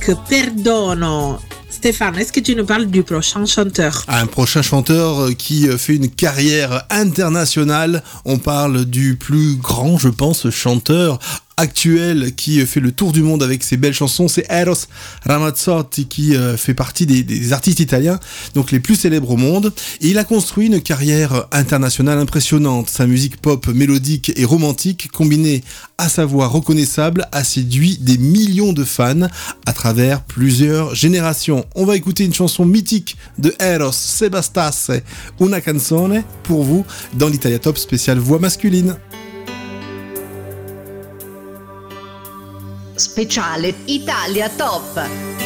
Perdono. Stéphane, est-ce que tu nous parles du prochain chanteur? Un prochain chanteur qui fait une carrière internationale. On parle du plus grand, je pense, chanteur actuel qui fait le tour du monde avec ses belles chansons, c'est Eros Ramazzotti qui fait partie des artistes italiens, donc les plus célèbres au monde. Et il a construit une carrière internationale impressionnante. Sa musique pop mélodique et romantique, combinée à sa voix reconnaissable, a séduit des millions de fans à travers plusieurs générations. On va écouter une chanson mythique de Eros, Se bastasse una canzone, pour vous, dans l'Italia Top spécial voix masculine. Speciale Italia Top.